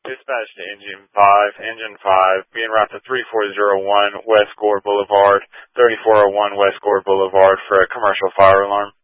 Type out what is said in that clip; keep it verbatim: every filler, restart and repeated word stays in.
Dispatch to Engine five. Engine five, being route to three four zero one West Gore Boulevard, thirty-four oh one West Gore Boulevard for a commercial fire alarm.